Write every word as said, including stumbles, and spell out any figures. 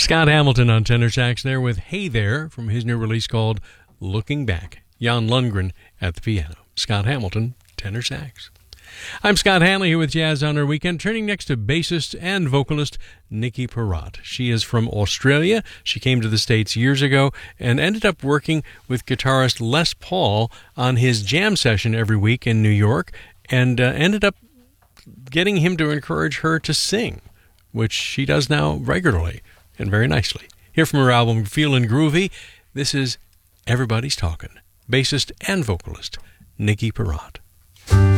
Scott Hamilton on tenor sax there with Hey There from his new release called Looking Back. Jan Lundgren at the piano. Scott Hamilton, tenor sax. I'm Scott Hanley here with Jazz on Our Weekend, turning next to bassist and vocalist Nikki Perrott. She is from Australia. She came to the States years ago and ended up working with guitarist Les Paul on his jam session every week in New York, and uh, ended up getting him to encourage her to sing, which she does now regularly and very nicely. Here from her album Feelin' Groovy, this is Everybody's Talkin', bassist and vocalist Nikki Perrott.